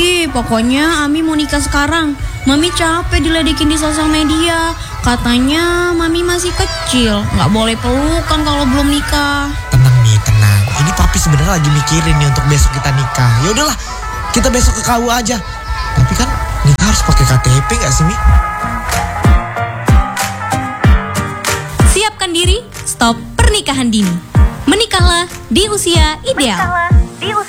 Pokoknya Ami mau nikah sekarang. Mami capek diledekin di sosial media. Katanya Mami masih kecil, nggak boleh pelukan kalau belum nikah. Tenang nih, tenang. Ini papi sebenarnya lagi mikirin nih untuk besok kita nikah. Ya udahlah, kita besok ke KUA aja. Tapi kan nikah harus pakai KTP nggak sih, Mi? Siapkan diri, stop pernikahan dini. Menikahlah di usia ideal.